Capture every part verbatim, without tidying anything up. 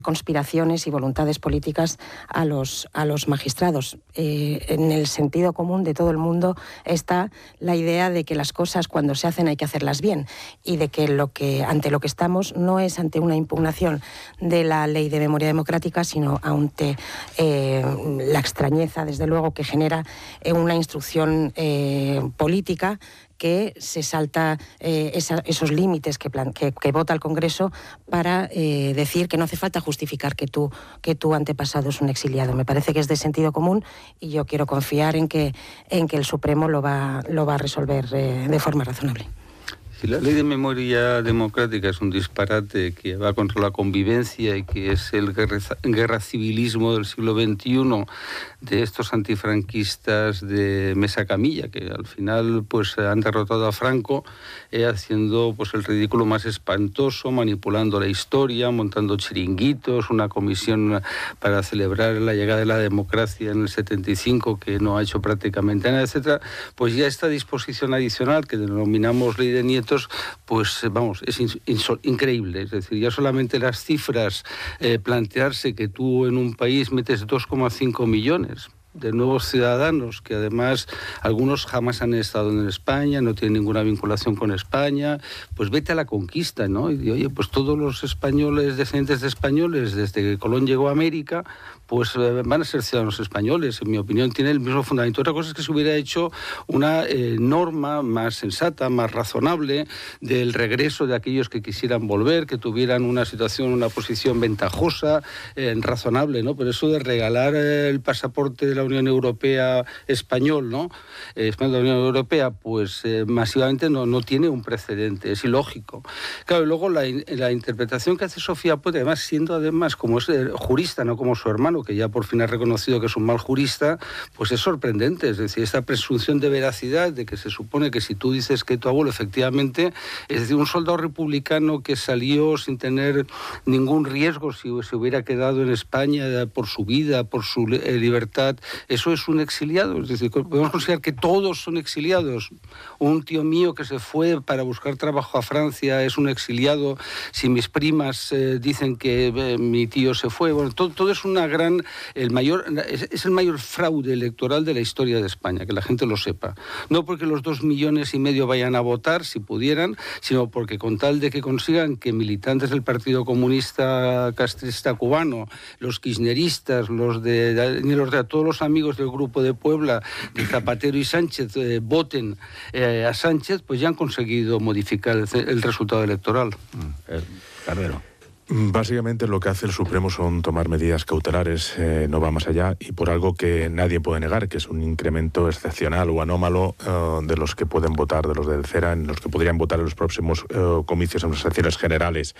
conspiraciones y voluntades políticas a los, a los magistrados. Eh, en el sentido común de todo el mundo está la idea de que las cosas cuando se hacen hay que hacerlas bien y de que, lo que ante lo que estamos no es ante una impugnación de la ley de memoria democrática, sino ante eh, la extrañeza, desde luego, que genera eh, una instrucción eh, política que se salta eh, esa, esos límites que, plan, que, que vota el Congreso para eh, decir que no hace falta justificar que tu, que tu antepasado es un exiliado. Me parece que es de sentido común y yo quiero confiar en que, en que el Supremo lo va, lo va a resolver eh, de forma razonable. Si la ley de memoria democrática es un disparate que va contra la convivencia y que es el guerra, guerra civilismo del siglo veintiuno de estos antifranquistas de mesa camilla, que al final pues han derrotado a Franco eh, haciendo pues el ridículo más espantoso, manipulando la historia, montando chiringuitos, una comisión para celebrar la llegada de la democracia en el setenta y cinco que no ha hecho prácticamente nada, etcétera. Pues ya esta disposición adicional que denominamos ley de Nieto, pues vamos, es increíble. Es decir, ya solamente las cifras, eh, plantearse que tú en un país metes dos coma cinco millones de nuevos ciudadanos, que además algunos jamás han estado en España, no tienen ninguna vinculación con España, pues vete a la conquista, ¿no? Y oye, pues todos los españoles, descendientes de españoles, desde que Colón llegó a América, pues eh, van a ser ciudadanos españoles. En mi opinión, tiene el mismo fundamento. Otra cosa es que se hubiera hecho una eh, norma más sensata, más razonable, del regreso de aquellos que quisieran volver, que tuvieran una situación, una posición ventajosa, eh, razonable, ¿no? Pero eso de regalar eh, el pasaporte de la Unión Europea español, ¿no? Eh, español de la Unión Europea, pues eh, masivamente no, no tiene un precedente, es ilógico. Claro, y luego la, la interpretación que hace Sofía Puente, además siendo además como es eh, jurista, no como su hermano, que ya por fin ha reconocido que es un mal jurista, pues es sorprendente. Es decir, esta presunción de veracidad, de que se supone que si tú dices que tu abuelo efectivamente, es decir, un soldado republicano que salió sin tener ningún riesgo si se hubiera quedado en España por su vida, por su eh, libertad, eso es un exiliado. Es decir, podemos considerar que todos son exiliados. Un tío mío que se fue para buscar trabajo a Francia es un exiliado. Si mis primas eh, dicen que eh, mi tío se fue, bueno, todo, todo es una gran El mayor, es, es el mayor fraude electoral de la historia de España, que la gente lo sepa. No porque los dos millones y medio vayan a votar, si pudieran, sino porque con tal de que consigan que militantes del Partido Comunista Castrista Cubano, los kirchneristas, los de, de, los de todos los amigos del Grupo de Puebla, de Zapatero y Sánchez, eh, voten eh, a Sánchez, pues ya han conseguido modificar el, el resultado electoral. Mm. Eh, Carrero. Básicamente lo que hace el Supremo son tomar medidas cautelares, eh, no va más allá, y por algo que nadie puede negar, que es un incremento excepcional o anómalo uh, de los que pueden votar, de los del CERA, en los que podrían votar en los próximos uh, comicios, en las elecciones generales.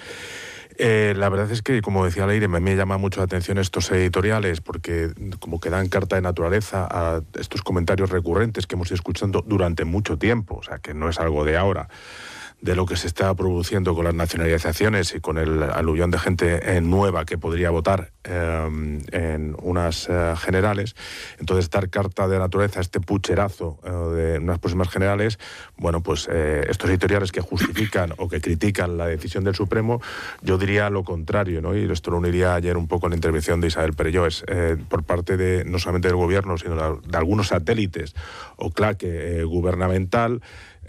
Eh, la verdad es que, como decía Leire, me, me llama mucho la atención estos editoriales, porque como que dan carta de naturaleza a estos comentarios recurrentes que hemos ido escuchando durante mucho tiempo, o sea, que no es algo de ahora, de lo que se está produciendo con las nacionalizaciones y con el aluvión de gente eh, nueva que podría votar eh, en unas eh, generales. Entonces, dar carta de naturaleza a este pucherazo eh, de unas próximas generales, bueno, pues eh, estos editoriales que justifican o que critican la decisión del Supremo, yo diría lo contrario, ¿no? Y esto lo uniría ayer un poco a la intervención de Isabel Perellós, eh, por parte de no solamente del gobierno, sino de, de algunos satélites o claque eh, gubernamental,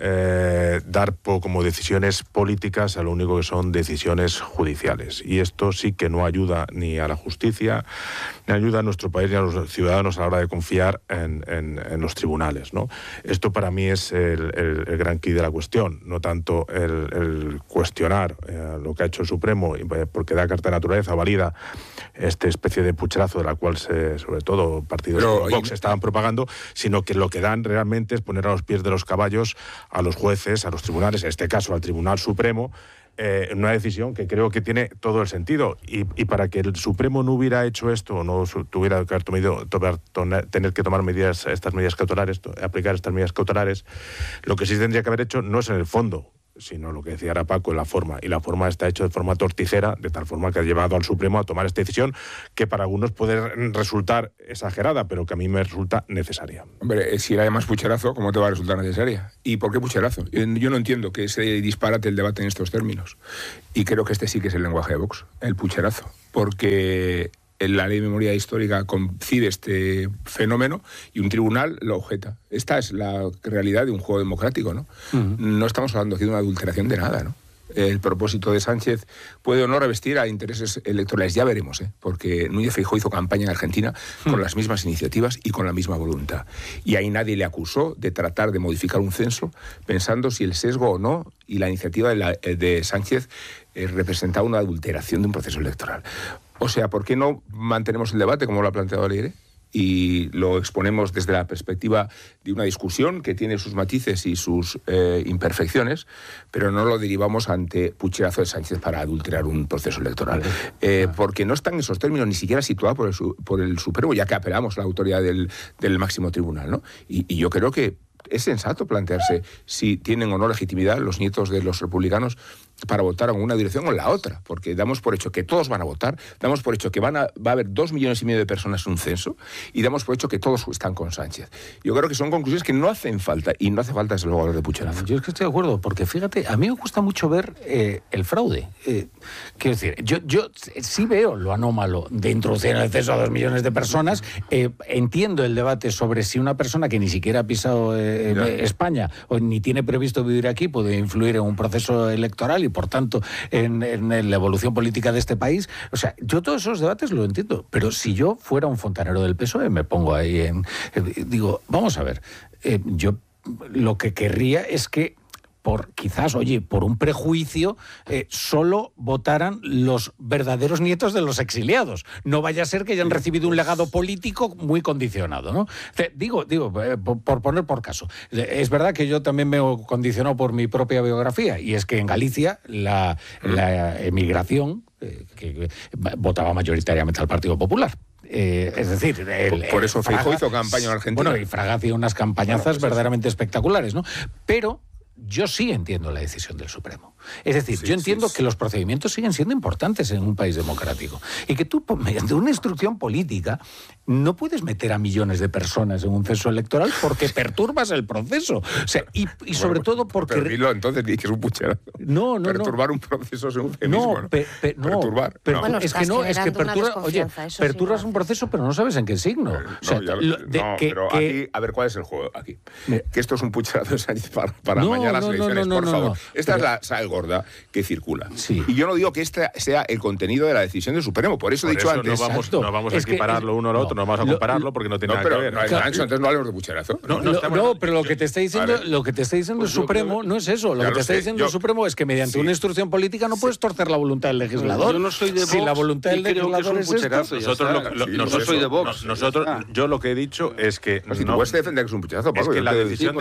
Eh, dar po, como decisiones políticas a lo único que son decisiones judiciales. Y esto sí que no ayuda ni a la justicia, ni ayuda a nuestro país ni a los ciudadanos a la hora de confiar en, en, en los tribunales, ¿no? Esto para mí es el, el, el gran quid de la cuestión, no tanto el, el cuestionar eh, lo que ha hecho el Supremo, porque da carta de naturaleza, valida esta especie de pucherazo de la cual se, sobre todo partidos como Vox y... estaban propagando, sino que lo que dan realmente es poner a los pies de los caballos a los jueces, a los tribunales, en este caso al Tribunal Supremo, eh, una decisión que creo que tiene todo el sentido. Y, y para que el Supremo no hubiera hecho esto, o no tuviera que haber tomado, tomar, tomar, tener que tomar medidas, estas medidas cautelares, aplicar estas medidas cautelares, lo que sí tendría que haber hecho no es en el fondo sino lo que decía ahora Paco, la forma. Y la forma está hecha de forma torticera, de tal forma que ha llevado al Supremo a tomar esta decisión que para algunos puede resultar exagerada, pero que a mí me resulta necesaria. Hombre, si era además pucherazo, ¿cómo te va a resultar necesaria? ¿Y por qué pucherazo? Yo no entiendo que se disparate el debate en estos términos. Y creo que este sí que es el lenguaje de Vox, el pucherazo. Porque la ley de memoria histórica concibe este fenómeno y un tribunal lo objeta. Esta es la realidad de un juego democrático, ¿no? Uh-huh. No estamos hablando aquí de una adulteración de nada, ¿no? El propósito de Sánchez puede o no revestir a intereses electorales, ya veremos, ¿eh? Porque Núñez Feijóo hizo campaña en Argentina con las mismas iniciativas y con la misma voluntad. Y ahí nadie le acusó de tratar de modificar un censo pensando si el sesgo o no y la iniciativa de, la, de Sánchez eh, representaba una adulteración de un proceso electoral. O sea, ¿por qué no mantenemos el debate como lo ha planteado Leire? Y lo exponemos desde la perspectiva de una discusión que tiene sus matices y sus eh, imperfecciones, pero no lo derivamos ante pucherazo de Sánchez para adulterar un proceso electoral. Eh, porque no está en esos términos ni siquiera situado por el, por el Supremo, ya que apelamos a la autoridad del, del máximo tribunal, ¿no? Y, y yo creo que es sensato plantearse si tienen o no legitimidad los nietos de los republicanos para votar en una dirección o en la otra, porque damos por hecho que todos van a votar, damos por hecho que van a, va a haber dos millones y medio de personas en un censo y damos por hecho que todos están con Sánchez. Yo creo que son conclusiones que no hacen falta y no hace falta desde luego hablar de pucherazo. Yo es que estoy de acuerdo, porque fíjate, a mí me gusta mucho ver eh, el fraude. Eh, quiero decir, yo, yo sí veo lo anómalo de introducir en el censo a dos millones de personas. Eh, entiendo el debate sobre si una persona que ni siquiera ha pisado eh, España o ni tiene previsto vivir aquí puede influir en un proceso electoral y por tanto en, en la evolución política de este país. O sea, yo todos esos debates lo entiendo, pero si yo fuera un fontanero del P S O E me pongo ahí en... Eh, digo, vamos a ver, eh, yo lo que querría es que por quizás, oye, por un prejuicio, eh, solo votaran los verdaderos nietos de los exiliados. No vaya a ser que hayan recibido un legado político muy condicionado, ¿no? Te, digo, digo eh, por, por poner por caso. Es verdad que yo también me he condicionado por mi propia biografía, y es que en Galicia la, la emigración, eh, que votaba mayoritariamente al Partido Popular. Eh, es decir, el, por, por eso Feijóo hizo campaña en Argentina. Bueno, y Fraga hacía unas campañazas bueno, pues verdaderamente eso. espectaculares, ¿no? Pero yo sí entiendo la decisión del Supremo. Es decir, sí, yo entiendo sí, sí. que los procedimientos siguen siendo importantes en un país democrático y que tú, mediante una instrucción política, no puedes meter a millones de personas en un censo electoral porque perturbas el proceso. O sea, y, y sobre bueno, todo porque... Pero dilo, entonces, di que es un pucherazo. No, no, Perturbar no. un proceso es un eufemismo, no, pe, pe, no, Perturbar. Pero, no. Bueno, es que no, es que perturba, oye, perturbas sí, un proceso, pero no sabes en qué signo. No, o sea, ya, lo, de, no que, pero que, aquí, a ver, ¿cuál es el juego aquí? Me, que esto es un pucherazo para, para no, mañana las no, elecciones, no, no, por no, favor. No, Esta pero, es la sal gorda que circula. Sí. Y yo no digo que este sea el contenido de la decisión del Supremo, por eso por he dicho eso antes... No vamos, no vamos a equipararlo uno al otro, no vamos a compararlo porque no tiene no, nada pero, que ver. No, claro. Ancho, entonces no hablemos de pucherazo. No, no, no, no pero lo que te está diciendo, vale. lo que te está diciendo pues el Supremo creo, no es eso. Lo que te está sé, diciendo yo, el Supremo es que mediante sí, una instrucción política no sí. puedes torcer la voluntad del legislador. Yo no soy de Vox. Si la voluntad del legislador es, es esto... Nosotros, lo, lo, sí, nosotros soy de Vox. Nosotros, yo lo que he dicho es que... Si tú puedes defender que es un pucherazo, es que la decisión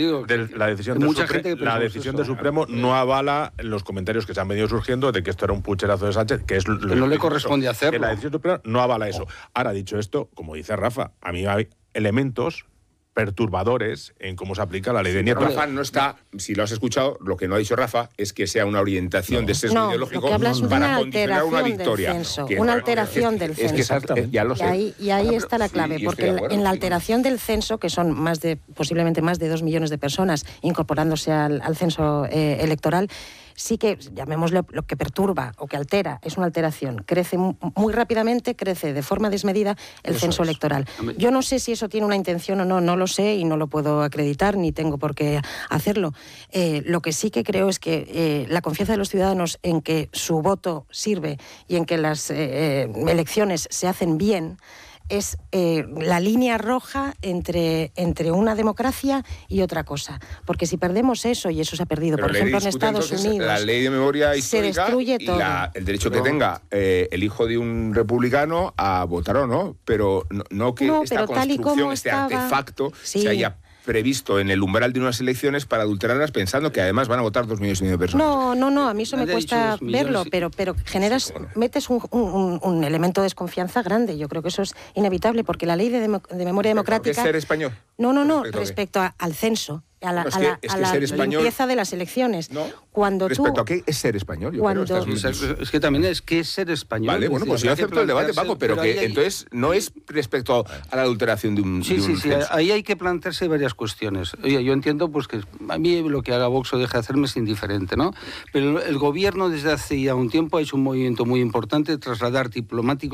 la decisión del Supremo no avala los comentarios que se han venido surgiendo de que esto era un pucherazo de Sánchez, que es... Que no le corresponde hacerlo. Que la decisión del Supremo no avala eso. Ahora, dicho esto, como dice Rafa, a mí hay elementos perturbadores en cómo se aplica la ley de Nieto. Rafa no está, si lo has escuchado, lo que no ha dicho Rafa es que sea una orientación no. de sesgo no, ideológico lo que hablas para una condicionar una victoria. Del censo, que, una alteración del es, censo. Es que exactamente, ya lo sé. Y ahí, y ahí está la clave, sí, porque acuerdo, en la alteración del censo, que son más de posiblemente más de dos millones de personas incorporándose al, al censo eh, electoral, sí que, llamémoslo, lo que perturba o que altera, es una alteración. Crece muy, muy rápidamente, crece de forma desmedida el eso censo es. electoral. Yo no sé si eso tiene una intención o no, no lo sé y no lo puedo acreditar ni tengo por qué hacerlo. Eh, lo que sí que creo es que eh, la confianza de los ciudadanos en que su voto sirve y en que las eh, elecciones se hacen bien es eh, la línea roja entre, entre una democracia y otra cosa. Porque si perdemos eso, y eso se ha perdido, pero por ejemplo, en Estados Unidos... La ley de memoria histórica se destruye y todo. La, el derecho pero, que tenga eh, el hijo de un republicano a votar o no, pero no, no que no, esta pero construcción, este estaba, artefacto, sí. se haya previsto en el umbral de unas elecciones para adulterarlas pensando que además van a votar dos millones y medio de personas. No, no, no, a mí eso me cuesta verlo, pero, pero generas, metes un, un, un elemento de desconfianza grande. Yo creo que eso es inevitable, porque la ley de, de memoria democrática... ¿Es ser español? No, no, no, respecto, respecto a, al censo. a la, No, es a que- la- es a que la ser español- limpieza de las elecciones. ¿No? Cuando Respecto tú, a qué es ser español, yo cuando- creo. Estás- Es, es que también es que es ser español. Vale, es bueno, decir, pues yo habrá que acepto el debate, plantearse- Paco, pero, ahí que hay- entonces no es respecto a la adulteración de un, Sí, de sí, un sí, censo. ahí hay que plantearse varias cuestiones. Oye, yo entiendo pues que a mí lo que haga Vox o deje de hacerme es indiferente, ¿no? Pero el gobierno desde hace ya un tiempo ha hecho un movimiento muy importante de trasladar diplomáticos